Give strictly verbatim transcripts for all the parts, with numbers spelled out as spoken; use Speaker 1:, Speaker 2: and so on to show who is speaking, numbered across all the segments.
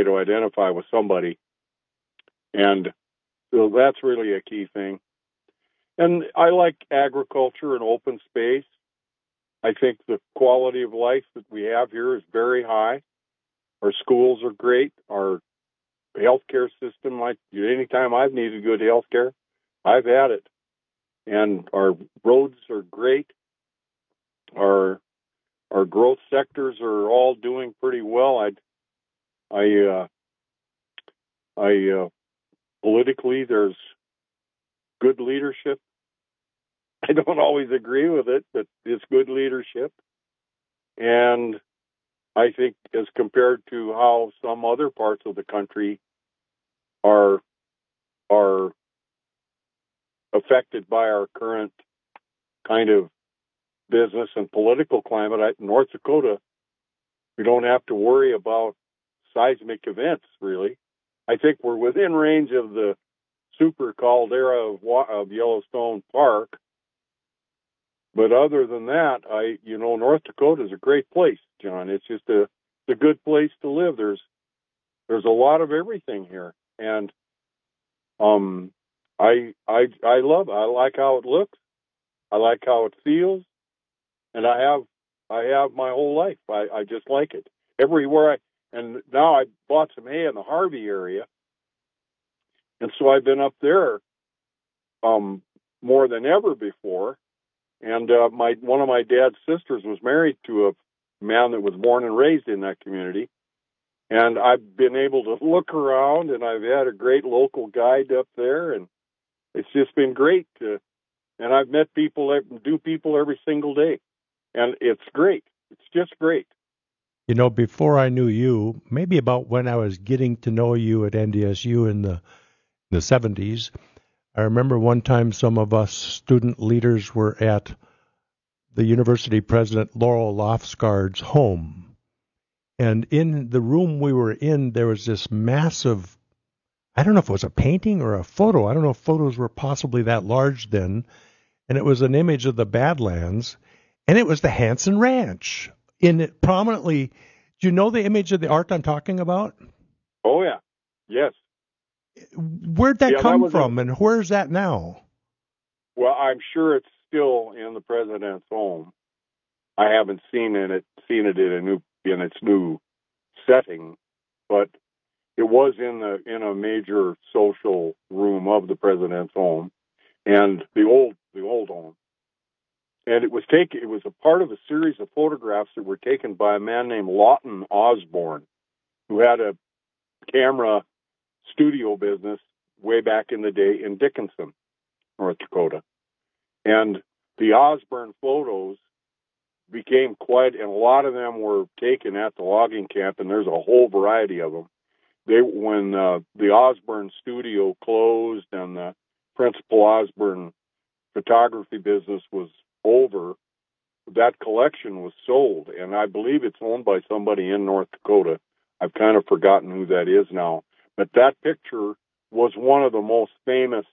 Speaker 1: way to identify with somebody. And so that's really a key thing. And I like agriculture and open space. I think the quality of life that we have here is very high. Our schools are great. Our healthcare system, like anytime I've needed good healthcare, I've had it. And our roads are great. Our our growth sectors are all doing pretty well. I, I, uh, I uh, politically, there's good leadership. I don't always agree with it, but it's good leadership. And I think as compared to how some other parts of the country are are affected by our current kind of business and political climate, I, North Dakota, we don't have to worry about seismic events, really. I think we're within range of the super caldera of, of Yellowstone Park. But other than that, I, you know, North Dakota is a great place, John. It's just a, it's a good place to live. There's, there's a lot of everything here, and um, I, I, I love it. I like how it looks. I like how it feels, and I have, I have my whole life. I, I just like it everywhere. I, and now I bought some hay in the Harvey area, and so I've been up there, um, more than ever before. And uh, my one of my dad's sisters was married to a man that was born and raised in that community. And I've been able to look around, and I've had a great local guide up there, and it's just been great. To, and I've met people, do people every single day, and it's great. It's just great.
Speaker 2: You know, before I knew you, maybe about when I was getting to know you at N D S U in the in the seventies, I remember one time some of us student leaders were at the university president, Laurel Lofsgaard's home. And in the room we were in, there was this massive, I don't know if it was a painting or a photo. I don't know if photos were possibly that large then. And it was an image of the Badlands. And it was the Hanson Ranch. In it prominently, do you know the image of the art I'm talking about?
Speaker 1: Oh, yeah. Yes.
Speaker 2: Where'd that
Speaker 1: yeah,
Speaker 2: come
Speaker 1: that
Speaker 2: from,
Speaker 1: a,
Speaker 2: and where's that now?
Speaker 1: Well, I'm sure it's still in the president's home. I haven't seen it seen it in a new in its new setting, but it was in the in a major social room of the president's home, and the old the old home. And it was taken. It was a part of a series of photographs that were taken by a man named Lawton Osborne, who had a camera studio business way back in the day in Dickinson, North Dakota. And the Osborne photos became quite, and a lot of them were taken at the logging camp, and there's a whole variety of them. They, when uh, the Osborne studio closed and the principal Osborne photography business was over, that collection was sold, and I believe it's owned by somebody in North Dakota. I've kind of forgotten who that is now. But that picture was one of the most famous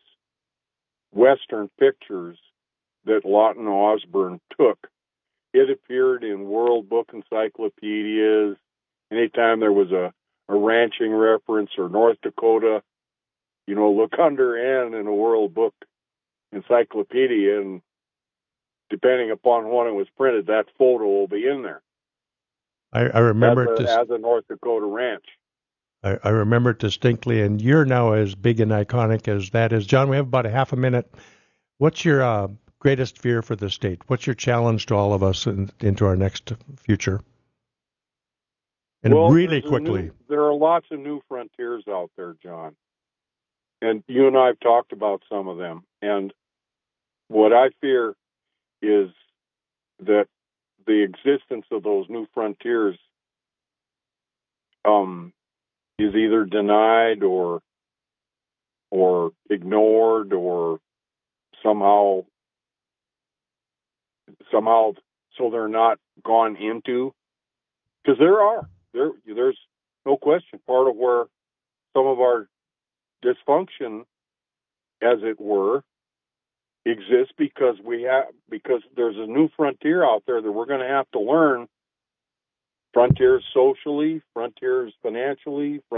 Speaker 1: Western pictures that Lawton Osborne took. It appeared in World Book encyclopedias. Anytime there was a, a ranching reference or North Dakota, you know, look under N in a World Book encyclopedia, and depending upon when it was printed, that photo will be in there.
Speaker 2: I, I remember
Speaker 1: as a,
Speaker 2: it dis-
Speaker 1: as a North Dakota ranch.
Speaker 2: I, I remember it distinctly, and you're now as big and iconic as that is. John, we have about a half a minute. What's your uh, greatest fear for the state? What's your challenge to all of us in, into our next future? And
Speaker 1: well,
Speaker 2: really quickly.
Speaker 1: New, there are lots of new frontiers out there, John. And you and I have talked about some of them. And what I fear is that the existence of those new frontiers um, is either denied or or ignored or somehow somehow so they're not gone into. Because there are there there's no question part of where some of our dysfunction, as it were, exists because we have because there's a new frontier out there that we're going to have to learn. Frontiers socially, frontiers financially,